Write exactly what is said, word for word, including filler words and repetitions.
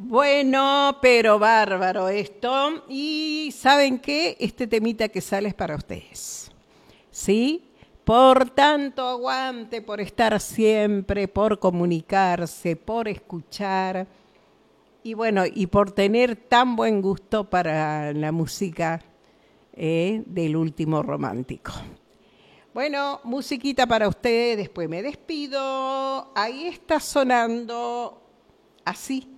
Bueno, pero bárbaro esto. Y ¿saben qué? Este temita que sale es para ustedes. ¿Sí? Por tanto aguante, por estar siempre, por comunicarse, por escuchar y bueno, y por tener tan buen gusto para la música eh, del último romántico. Bueno, musiquita para ustedes, después me despido. Ahí está sonando así